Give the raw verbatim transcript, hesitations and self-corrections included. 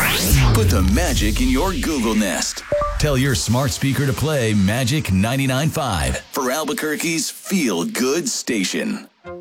Put the magic in your Google Nest. Tell your smart speaker to play Magic ninety-nine point five for Albuquerque's Feel Good Station.